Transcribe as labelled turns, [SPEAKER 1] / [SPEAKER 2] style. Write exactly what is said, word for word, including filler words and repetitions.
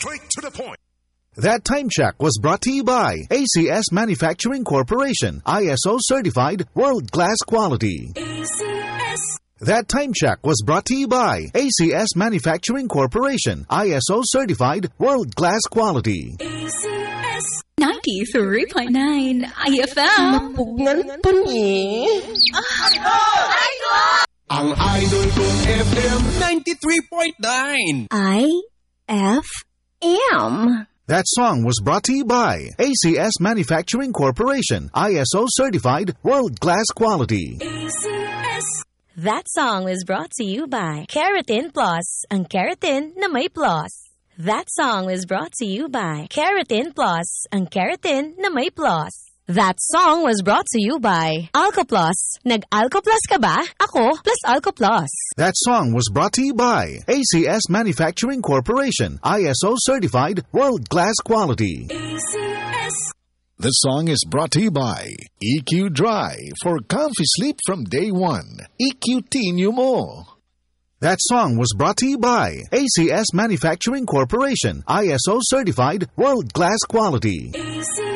[SPEAKER 1] straight to the point.
[SPEAKER 2] That time check was brought to you by A C S Manufacturing Corporation, I S O certified, world-class quality.
[SPEAKER 3] A C S.
[SPEAKER 2] That time check was brought to you by A C S Manufacturing Corporation, I S O certified, world-class quality.
[SPEAKER 3] A C S ninety-three point nine I F M.
[SPEAKER 4] Mapugnan pa ni.
[SPEAKER 1] Ang idol kong F M
[SPEAKER 5] ninety-three point nine.
[SPEAKER 3] I F M.
[SPEAKER 2] That song was brought to you by A C S Manufacturing Corporation, I S O certified, world-class quality.
[SPEAKER 3] A C S.
[SPEAKER 6] That song was brought to you by Keratin Plus, ang keratin na may plus. That song was brought to you by Keratin Plus, ang keratin na may plus. That song was brought to you by Alco Plus. Nag-Alco Plus ka ba? Ako plus Alco Plus.
[SPEAKER 2] That song was brought to you by A C S Manufacturing Corporation, I S O certified, world-class quality.
[SPEAKER 3] A C S.
[SPEAKER 1] This song is brought to you by E Q Dry for comfy sleep from day one. E Q Tinyo mo.
[SPEAKER 2] That song was brought to you by A C S Manufacturing Corporation, I S O certified, world-class quality.
[SPEAKER 3] A C